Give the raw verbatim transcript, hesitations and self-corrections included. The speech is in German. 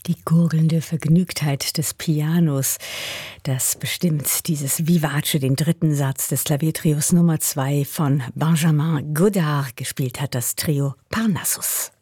Die gurgelnde Vergnügtheit des Pianos, das bestimmt dieses Vivace, den dritten Satz des Klaviertrios Nummer zwei von Benjamin Godard. Gespielt hat das Trio Parnassus.